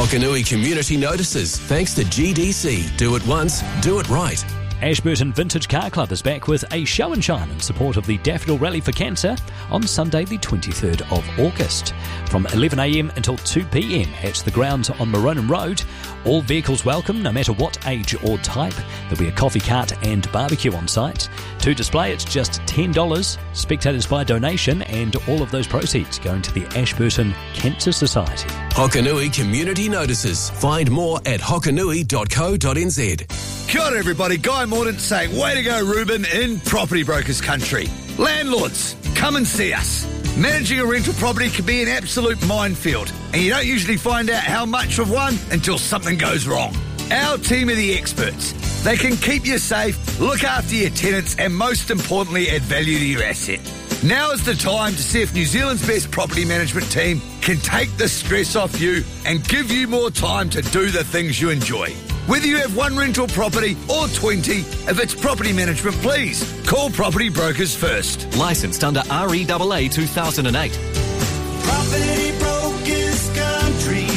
Hokanui Community Notices, thanks to GDC. Do it once, do it right. Ashburton Vintage Car Club is back with a show and shine in support of the Daffodil Rally for Cancer on Sunday the 23rd of August. From 11am until 2pm at the grounds on Maronan Road. All vehicles welcome, no matter what age or type. There'll be a coffee cart and barbecue on site. To display, it's just $10. Spectators by donation, and all of those proceeds going to the Ashburton Cancer Society. Hokanui Community Notices. Find more at hokanui.co.nz. Kia ora everybody, Guy Mordaunt saying, way to go Ruben in Property Brokers Country. Landlords, come and see us. Managing a rental property can be an absolute minefield, and you don't usually find out how much of one until something goes wrong. Our team are the experts. They can keep you safe, look after your tenants, and most importantly, add value to your asset. Now is the time to see if New Zealand's best property management team can take the stress off you and give you more time to do the things you enjoy. Whether you have one rental property or 20, if it's property management, please call Property Brokers first. Licensed under REAA 2008. Property Brokers Country.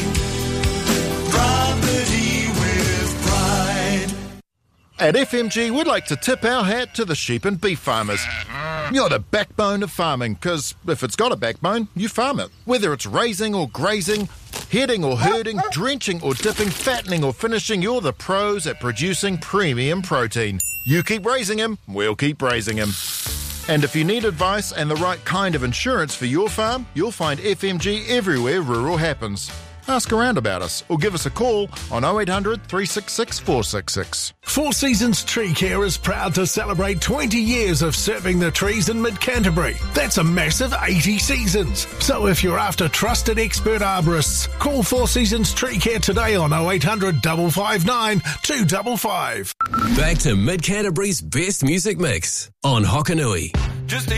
Property with pride. At FMG, we'd like to tip our hat to the sheep and beef farmers. You're the backbone of farming, because if it's got a backbone, you farm it. Whether it's raising or grazing, heading or herding, drenching or dipping, fattening or finishing, you're the pros at producing premium protein. You keep raising him, we'll keep raising him. And if you need advice and the right kind of insurance for your farm, you'll find FMG everywhere rural happens. Ask around about us or give us a call on 0800 366 466. Four Seasons Tree Care is proud to celebrate 20 years of serving the trees in mid-Canterbury. That's a massive 80 seasons. So if you're after trusted expert arborists, call Four Seasons Tree Care today on 0800 559 255. Back to Mid-Canterbury's best music mix on Hokanui. Just